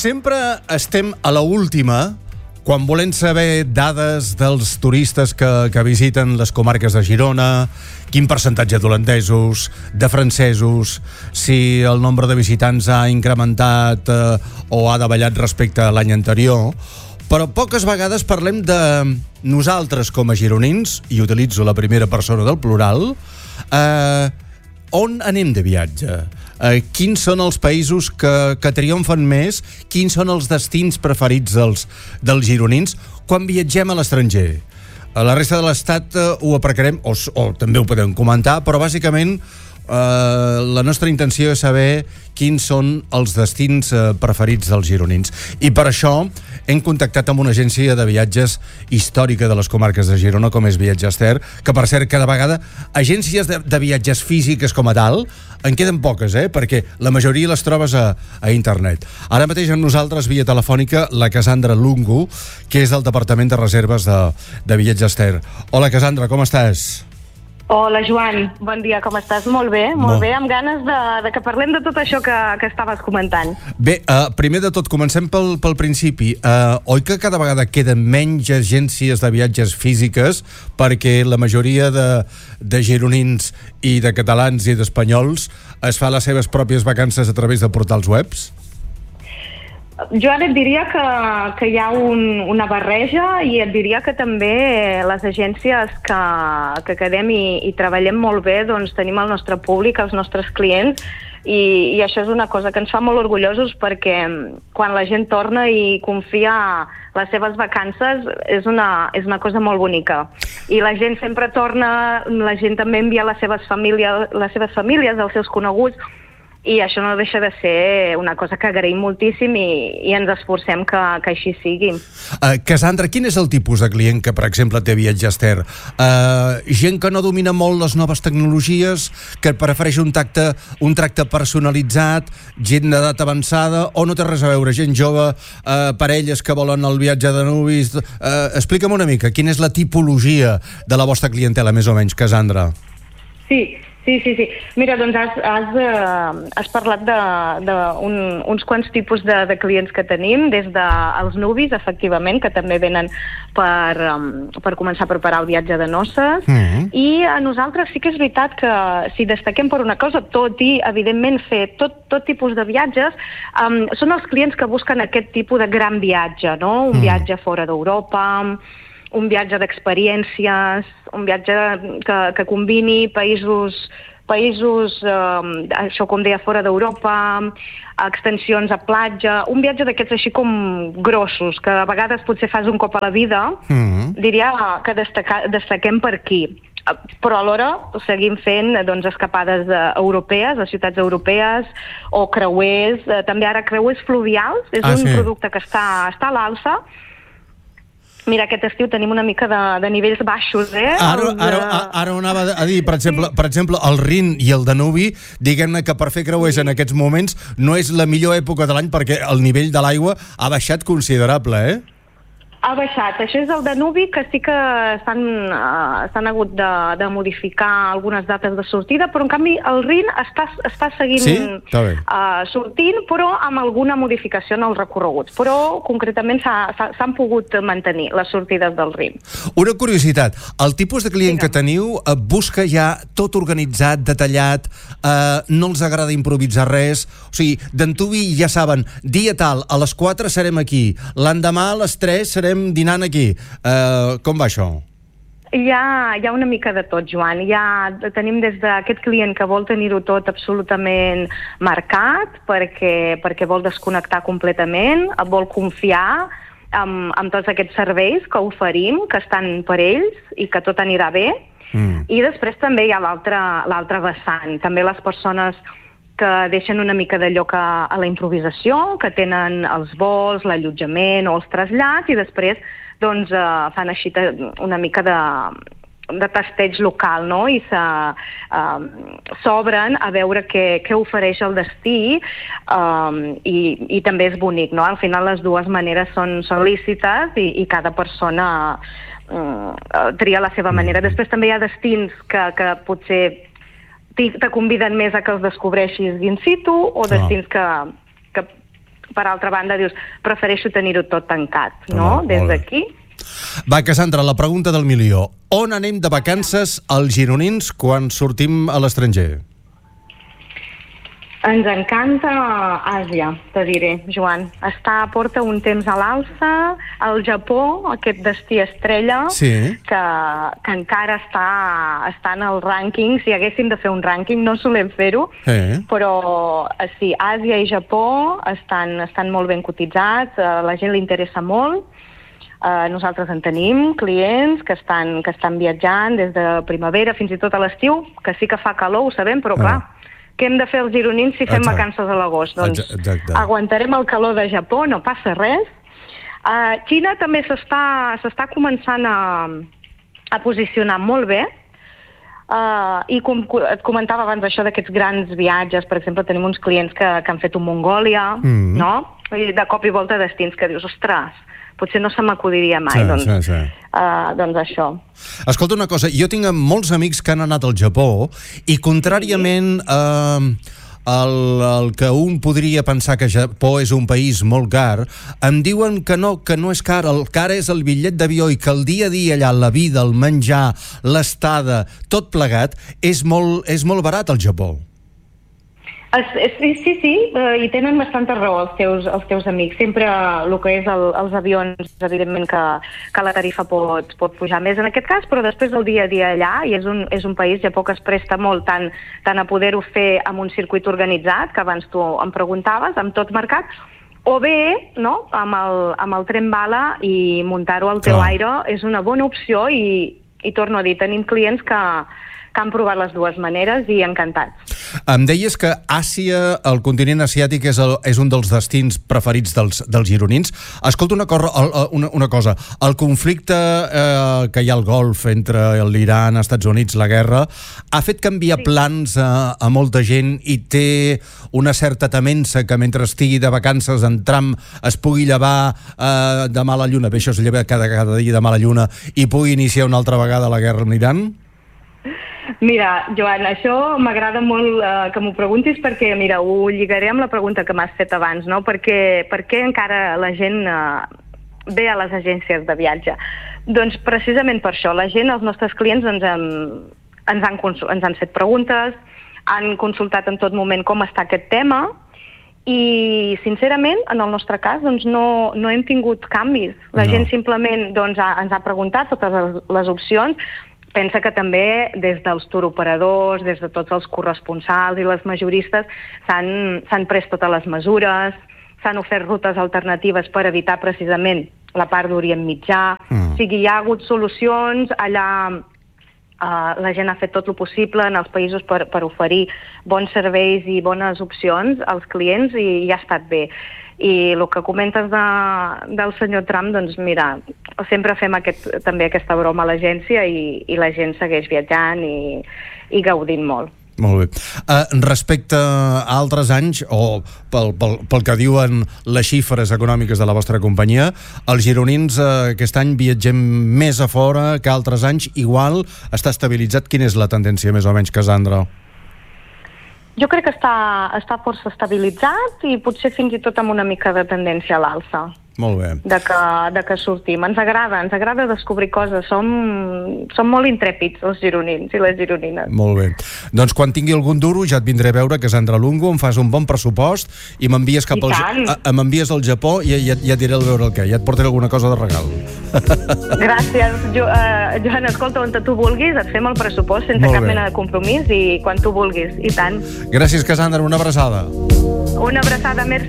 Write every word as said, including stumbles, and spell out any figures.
sempre estem a la última quan volem saber dades dels turistes que, que visiten les comarques de Girona, quin percentatge d'holandesos, de francesos, si el nombre de visitants ha incrementat eh, o ha davallat respecte a l'any anterior, però poques vegades parlem de nosaltres com a gironins, i utilitzo la primera persona del plural, eh, on anem de viatge? Eh, quins són els països que, que triomfen més? Quins són els destins preferits dels, dels gironins quan viatgem a l'estranger? A la resta de l'estat eh, ho aparcarem, o, o també ho podem comentar, però bàsicament eh, la nostra intenció és saber quins són els destins eh, preferits dels gironins. I per això hem contactat amb una agència de viatges històrica de les comarques de Girona, com és Viatgester, que per cert, cada vegada agències de, de viatges físiques com a tal en queden poques, eh? Perquè la majoria les trobes a, a internet. Ara mateix amb nosaltres, via telefònica, la Cassandra Lungu, que és del Departament de Reserves de, de Viatgester. Hola, Cassandra, com estàs? Hola, Joan. Bon dia, com estàs? Molt bé, molt, molt bé, amb ganes de, de que parlem de tot això que, que estaves comentant. Bé, uh, primer de tot, comencem pel, pel principi. Uh, oi que cada vegada queden menys agències de viatges físiques perquè la majoria de, de gironins i de catalans i d'espanyols es fa les seves pròpies vacances a través de portals webs? Jo ara et diria que, que hi ha un, una barreja, i et diria que també les agències que, que quedem i, i treballem molt bé, doncs tenim el nostre públic, els nostres clients, i, i això és una cosa que ens fa molt orgullosos, perquè quan la gent torna i confia les seves vacances és una, és una cosa molt bonica. I la gent sempre torna, la gent també envia les seves famílies, les seves famílies, els seus coneguts, i això no deixa de ser una cosa que agraïm moltíssim i, i ens esforcem que, que així sigui. Uh, Cassandra, quin és el tipus de client que, per exemple, té Viatgester? Uh, gent que no domina molt les noves tecnologies, que prefereix un tracte, un tracte personalitzat, gent d'edat avançada, o no té res a veure, gent jove, uh, parelles que volen el viatge de nuvis... Uh, explica'm una mica, quina és la tipologia de la vostra clientela, més o menys, Cassandra? Sí, Sí, sí, sí. Mira, doncs has, has, uh, has parlat d'uns de, de un, quants tipus de, de clients que tenim, des dels nuvis, efectivament, que també venen per, um, per començar a preparar el viatge de noces, mm-hmm. i a nosaltres sí que és veritat que si destaquem per una cosa, tot i, evidentment, fer tot, tot tipus de viatges, um, són els clients que busquen aquest tipus de gran viatge, no? Un mm. viatge fora d'Europa, un viatge d'experiències, un viatge que, que combini països, països eh, això com deia, fora d'Europa, extensions a platja, un viatge d'aquests així com grossos, que a vegades potser fas un cop a la vida, mm-hmm. diria que destaca, destaquem per aquí. Però alhora seguim fent doncs, escapades europees, a ciutats europees, o creuers, eh, també ara creuers fluvials, és ah, un sí. producte que està, està a l'alça. Mira, aquest estiu tenim una mica de, de nivells baixos, eh? Ara, ara, ara ho anava a dir, per exemple, per exemple, el Rin i el Danubi, diguem-ne que per fer creuers en aquests moments no és la millor època de l'any perquè el nivell de l'aigua ha baixat considerable, eh? Ha baixat. Això és el Danubi, que sí que s'han uh, hagut de, de modificar algunes dates de sortida, però en canvi el Rin està, està seguint sí? uh, sortint, però amb alguna modificació en els recorreguts. Però concretament s'han pogut mantenir les sortides del Rin. Una curiositat, el tipus de client Digue. que teniu uh, busca ja tot organitzat, detallat, uh, no els agrada improvisar res, o sigui, d'antuvi ja saben, dia tal, a les quatre serem aquí, l'endemà a les tres serem dinant aquí. Uh, com va això? Hi ha, hi ha una mica de tot, Joan. Ja tenim des d'aquest client que vol tenir-ho tot absolutament marcat perquè, perquè vol desconnectar completament, vol confiar en, en tots aquests serveis que oferim, que estan per ells i que tot anirà bé. Mm. I després també hi ha l'altre vessant. També les persones que deixen una mica de lloc a, a la improvisació, que tenen els vols, l'allotjament o els trasllats, i després doncs, eh, fan així una mica de, de tasteig local, no? I s'obren a veure què, què ofereix el destí, um, i, i també és bonic, no? Al final les dues maneres són, són lícites i, i cada persona um, tria la seva manera. Després també hi ha destins que, que potser te conviden més a que els descobreixis in situ, o destins que, que per altra banda dius, prefereixo tenir-ho tot tancat, no? Oh, Des d'aquí. Va, Cassandra, la pregunta del milió. On anem de vacances els gironins quan sortim a l'estranger? Ens encanta Àsia, te diré, Joan. Està porta un temps a l'alça, el Japó, aquest destí estrella, sí. que, que encara està, està en el rànquing. Si haguéssim de fer un rànquing, no solem fer-ho, eh. però sí, Àsia i Japó estan, estan molt ben cotitzats, a la gent li interessa molt. Uh, nosaltres en tenim clients que estan, que estan viatjant des de primavera fins i tot a l'estiu, que sí que fa calor, ho sabem, però clar, ah. què hem de fer els gironins si fem Exacte. vacances a l'agost? Doncs Exacte. aguantarem el calor de Japó, no passa res. Uh, Xina també s'està s'està començant a, a posicionar molt bé, uh, i com et comentava abans això d'aquests grans viatges, per exemple, tenim uns clients que, que han fet un Mongòlia, mm. no? I de cop i volta destins que dius, ostres, potser no se m'acudiria mai, sí, doncs, sí, sí. Uh, doncs això. Escolta una cosa, jo tinc molts amics que han anat al Japó i contràriament a uh, el, el que un podria pensar que Japó és un país molt car, em diuen que no, que no és car, el car és el bitllet d'avió i que el dia a dia allà, la vida, el menjar, l'estada, tot plegat, és molt, és molt barat al Japó. Sí, sí, sí, i tenen bastanta raó els teus, els teus amics. Sempre el que és el, els avions, evidentment que, que la tarifa pot, pot pujar més en aquest cas, però després del dia a dia allà, i és un, és un país, Japó, que es presta molt tant, tant a poder-ho fer amb un circuit organitzat, que abans tu em preguntaves, amb tot marcat, o bé, no?, amb el, amb el tren bala i muntar-ho al teu aire és una bona opció i, i torno a dir, tenim clients que, que han provat les dues maneres i encantats. Em deies que Àsia, el continent asiàtic, és, el, és un dels destins preferits dels, dels gironins. Escolta una, cor, una, una cosa, el conflicte eh, que hi ha al Golf entre l'Iran, els Estats Units, la guerra, ha fet canviar sí. plans a, a molta gent i té una certa temença que mentre estigui de vacances en Trump es pugui llevar eh, de mala lluna, bé, això es lleva cada, cada dia de mala lluna, i pugui iniciar una altra vegada la guerra amb l'Iran? Mira, Joan, això m'agrada molt eh, que m'ho preguntis perquè, mira, ho lligaré amb la pregunta que m'has fet abans, no? Per què, per què encara la gent eh, ve a les agències de viatge? Doncs precisament per això. La gent, els nostres clients, ens han, ens han, ens han fet preguntes, han consultat en tot moment com està aquest tema i, sincerament, en el nostre cas, doncs, no, no hem tingut canvis. La no. gent simplement doncs, ha, ens ha preguntat totes les, les opcions. Pensa que també des dels turoperadors, des de tots els corresponsals i les majoristes s'han pres totes les mesures, s'han ofert rutes alternatives per evitar precisament la part d'Orient Mitjà. Mm. O sigui, hi ha hagut solucions, allà eh, la gent ha fet tot el possible en els països per, per oferir bons serveis i bones opcions als clients i, i ha estat bé. I el que comentes de, del senyor Trump, doncs mira, sempre fem aquest, també aquesta broma a l'agència i, i la gent segueix viatjant i, i gaudint molt. Molt bé. Uh, respecte a altres anys, o pel, pel, pel que diuen les xifres econòmiques de la vostra companyia, els gironins uh, aquest any viatgem més a fora que altres anys, igual està estabilitzat. Quina és la tendència, més o menys, Cassandra? Jo crec que està, està força estabilitzat i potser fins i tot amb una mica de tendència a l'alça. Molt bé. De que, de que sortim. Ens agrada, ens agrada descobrir coses. Som, som molt intrèpids, els gironins i les gironines. Molt bé. Doncs quan tingui algun duro ja et vindré a veure, Cassandra Lungo, em fas un bon pressupost i m'envies cap I al, m'envies al Japó i ja, ja et diré el veure el què. Ja et portaré alguna cosa de regal. Gràcies, jo, uh, Joan, escolta, on tu vulguis, et fem el pressupost sense cap mena de compromís i quan tu vulguis, i tant. Gràcies, Cassandra, una abraçada. Una abraçada, merci.